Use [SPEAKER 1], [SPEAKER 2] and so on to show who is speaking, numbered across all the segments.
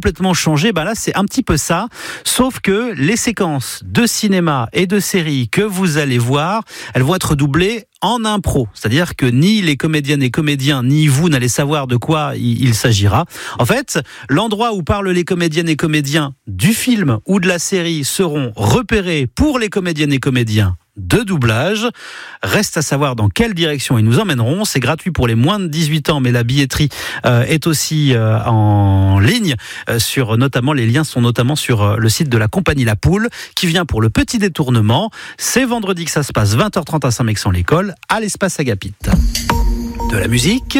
[SPEAKER 1] complètement changé. Là, c'est un petit peu ça, sauf que les séquences de cinéma et de séries que vous allez voir, elles vont être doublées en impro, c'est-à-dire que ni les comédiennes et comédiens, ni vous n'allez savoir de quoi il s'agira. En fait, l'endroit où parlent les comédiennes et comédiens du film ou de la série seront repérés pour les comédiennes et comédiens de doublage. Reste à savoir dans quelle direction ils nous emmèneront. C'est gratuit pour les moins de 18 ans, mais la billetterie est aussi en ligne. Les liens sont notamment sur le site de la compagnie La Poule, qui vient pour le petit détournement. C'est vendredi que ça se passe, 20h30 à Saint-Mexan-l'École, à l'espace Agapit. De la musique.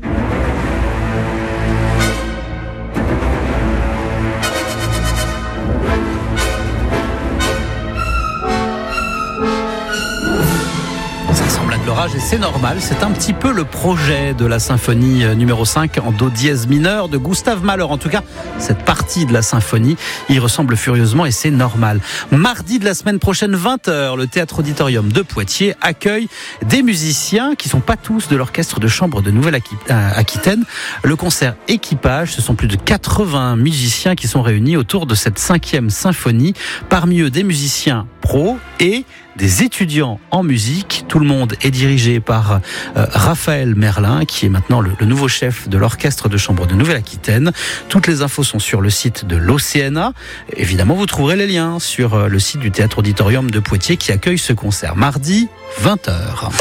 [SPEAKER 1] Et c'est normal, c'est un petit peu le projet de la symphonie numéro 5 en do dièse mineur de Gustave Mahler. En tout cas, cette partie de la symphonie y ressemble furieusement et c'est normal. Mardi de la semaine prochaine, 20h, le Théâtre Auditorium de Poitiers accueille des musiciens qui ne sont pas tous de l'orchestre de chambre de Nouvelle-Aquitaine. Le concert Équipage, ce sont plus de 80 musiciens qui sont réunis autour de cette 5e symphonie. Parmi eux, des musiciens pros et des étudiants en musique. Tout le monde est dirigé par Raphaël Merlin, qui est maintenant le nouveau chef de l'orchestre de chambre de Nouvelle-Aquitaine. Toutes les infos sont sur le site de l'Océana. Évidemment, vous trouverez les liens sur le site du Théâtre Auditorium de Poitiers qui accueille ce concert. Mardi, 20h.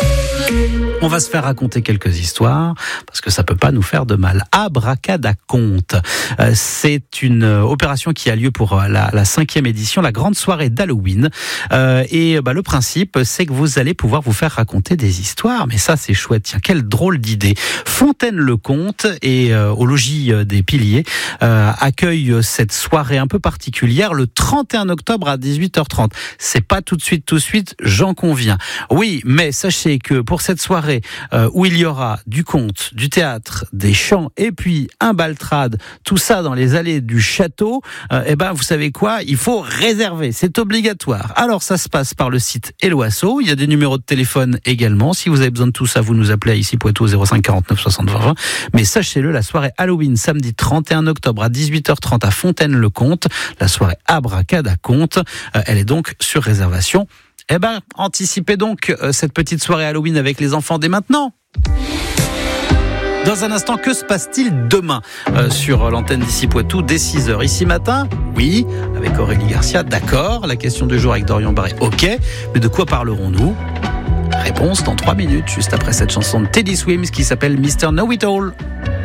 [SPEAKER 1] On va se faire raconter quelques histoires parce que ça peut pas nous faire de mal. Abracadaconte, c'est une opération qui a lieu pour la 5e édition, la grande soirée d'Halloween. Le principe, c'est que vous allez pouvoir vous faire raconter des histoires. Mais ça, c'est chouette. Tiens, quelle drôle d'idée. Fontaine-le-Comte et au logis des Piliers accueille cette soirée un peu particulière le 31 octobre à 18h30. C'est pas tout de suite, j'en conviens. Oui, mais sachez que pour cette soirée où il y aura du conte, du théâtre, des chants et puis un baltrade, tout ça dans les allées du château, vous savez quoi, il faut réserver, c'est obligatoire. Alors ça se passe par le site Eloasso, il y a des numéros de téléphone également. Si vous avez besoin de tout ça, vous nous appelez ici Poitou 05 49 60 20. Mais sachez-le, la soirée Halloween samedi 31 octobre à 18h30 à Fontaine-le-Comte, la soirée Abracadaconte, elle est donc sur réservation. Anticipez donc cette petite soirée Halloween avec les enfants dès maintenant. Dans un instant, que se passe-t-il demain sur l'antenne d'ici Poitou dès 6h? Ici matin, oui, avec Aurélie Garcia, d'accord. La question du jour avec Dorian Barré, ok. Mais de quoi parlerons-nous? Réponse dans 3 minutes, juste après cette chanson de Teddy Swims qui s'appelle Mr. Know It All.